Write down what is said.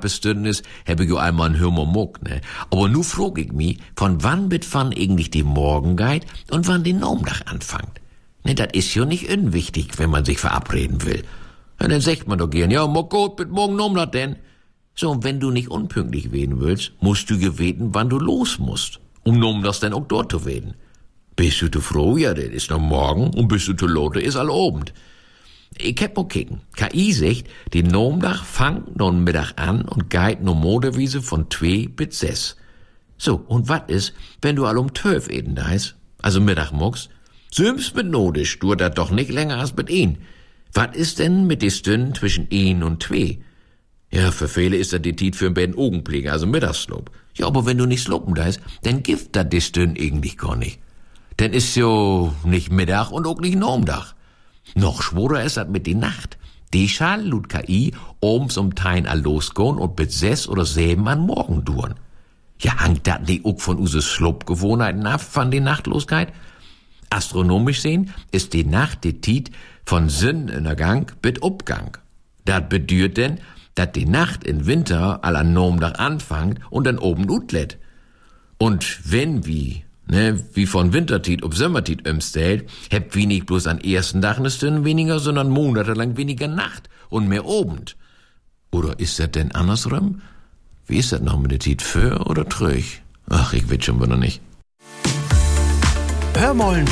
knappe Stunden ist, hab ich jo einmal einen Hürmermuck, ne? Aber nu frag ich mich, von wann bis wann eigentlich die Morgen geht und wann die Nomdach anfangt. Ne, das ist jo nicht unwichtig, wenn man sich verabreden will. Ja, dann sagt man doch gern, ja, mo gut, bis morgen Nomdach denn. So, und wenn du nicht unpünktlich werden willst, musst du geweten, wann du los musst, um Nomdachs denn auch dort zu werden. Bist du zu froh? Ja, das ist noch morgen, und bist du zu lote, ist all Abend. Ich hab mal kicken. KI sagt, die Nomdach fangt nun Mittag an und geht no Modewiese von 2 bis 6. So, und wat is, wenn du all um 12 eden da ist, also Mittag muckst? Süms mit Nodisch, du dat doch nicht länger als mit ihn. Wat is denn mit die Stunden zwischen 1 und 2? Ja, für viele ist das die Tit für einen Augenblick, also Mittagslob. Ja, aber wenn du nicht slopen da ist, dann gibt das die Stunden eigentlich gar nicht. Denn ist jo nicht Mittag und auch nicht Nomdach. Noch schworer ist das mit die Nacht. Die schall lut KI abends um Tein all losgehen und bis 6 oder 7 an Morgen duren. Ja, hangt dat nicht auch von uses Schlupfgewohnheiten ab, von die Nachtlosigkeit? Astronomisch sehen ist die Nacht die Tit von Sonnenuntergang bis Obgang. Dat bedürt denn, dat die Nacht in Winter aller Nomdach anfangt und dann oben utlet. Und wenn wie von Wintertit auf Sommertit umstellt, hebt wie nicht bloß an ersten Tag eine Stunde weniger, sondern monatelang weniger Nacht und mehr Abend. Oder ist das denn andersrum? Wie ist das noch mit der Tit, für oder tröch? Ach, ich weiß schon wieder nicht. Hörmollen